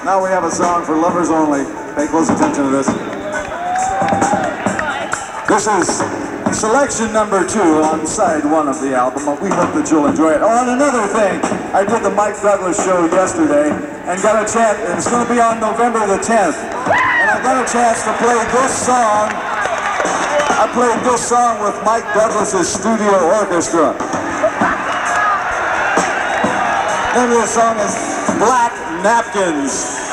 Now we have a song for lovers only. Pay close attention to this. This is selection number 2 on side 1 of the album. We hope that you'll enjoy it. Oh, and another thing, I did the Mike Douglas show yesterday and got a chance, and it's going to be on November the 10th. And I got a chance to play this song. I played this song with Mike Douglas's studio orchestra. The name of the song is Black Napkins.